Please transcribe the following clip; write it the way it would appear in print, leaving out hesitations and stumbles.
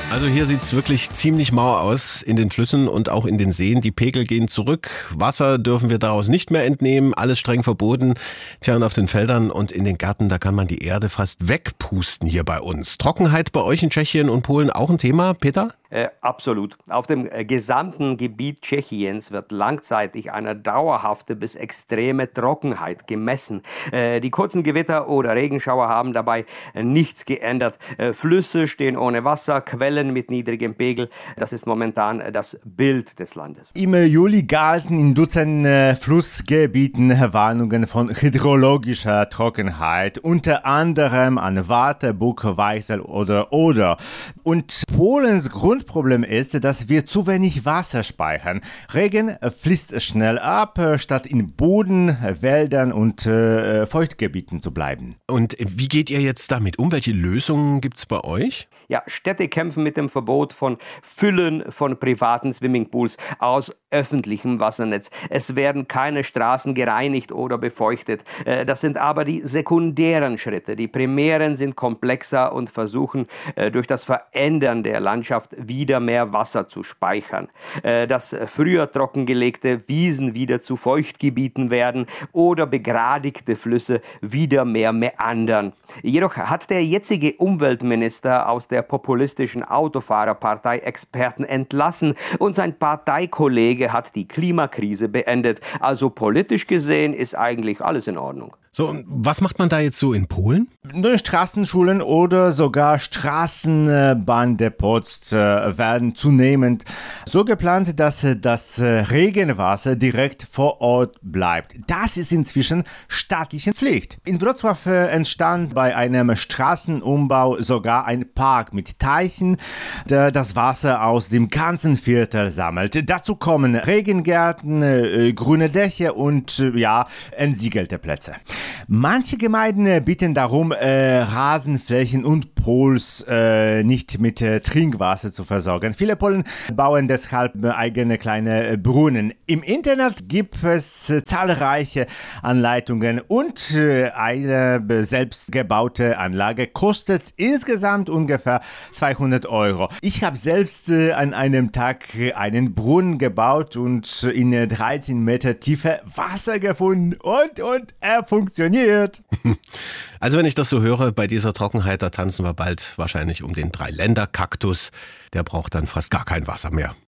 Also hier sieht es wirklich ziemlich mau aus in den Flüssen und auch in den Seen. Die Pegel gehen zurück. Wasser dürfen wir daraus nicht mehr entnehmen. Alles streng verboten. Tja, und auf den Feldern und in den Gärten, da kann man die Erde fast wegpusten hier bei uns. Trockenheit bei euch in Tschechien und Polen auch ein Thema, Peter? Absolut. Auf dem gesamten Gebiet Tschechiens wird langzeitig eine dauerhafte bis extreme Trockenheit gemessen. Die kurzen Gewitter oder Regenschauer haben dabei nichts geändert. Flüsse stehen ohne Wasser, Quellen mit niedrigem Pegel. Das ist momentan das Bild des Landes. Im Juli galten in Dutzenden Flussgebieten Warnungen von hydrologischer Trockenheit, unter anderem an Wartburg, Weichsel oder Oder. Und Polens Grundproblem ist, dass wir zu wenig Wasser speichern. Regen fließt schnell ab, statt in Boden, Wäldern und Feuchtgebieten zu bleiben. Und wie geht ihr jetzt damit um? Welche Lösungen gibt es bei euch? Ja, Städte kämpfen mit dem Verbot von Füllen von privaten Swimmingpools aus öffentlichem Wassernetz. Es werden keine Straßen gereinigt oder befeuchtet. Das sind aber die sekundären Schritte. Die primären sind komplexer und versuchen durch das Verändern der Landschaft wieder mehr Wasser zu speichern. Dass früher trockengelegte Wiesen wieder zu Feuchtgebieten werden oder begradigte Flüsse wieder mehr meandern. Jedoch hat der jetzige Umweltminister aus der populistischen Autofahrerpartei Experten entlassen und sein Parteikollege hat die Klimakrise beendet. Also politisch gesehen ist eigentlich alles in Ordnung. So, und was macht man da jetzt so in Polen? Neue Straßenschulen oder sogar Straßenbahndepots werden zunehmend so geplant, dass das Regenwasser direkt vor Ort bleibt. Das ist inzwischen staatliche Pflicht. In Wrocław entstand bei einem Straßenumbau sogar ein Park mit Teichen, der das Wasser aus dem ganzen Viertel sammelt. Dazu kommen Regengärten, grüne Dächer und entsiegelte Plätze. Manche Gemeinden bieten darum, Rasenflächen und Pools nicht mit Trinkwasser zu versorgen. Viele Polen bauen deshalb eigene kleine Brunnen. Im Internet gibt es zahlreiche Anleitungen und eine selbstgebaute Anlage kostet insgesamt ungefähr 200 €. Ich habe selbst an einem Tag einen Brunnen gebaut und in 13 Meter Tiefe Wasser gefunden und er funktioniert. Also wenn ich das so höre, bei dieser Trockenheit, da tanzen wir bald wahrscheinlich um den Dreiländerkaktus. Der braucht dann fast gar kein Wasser mehr.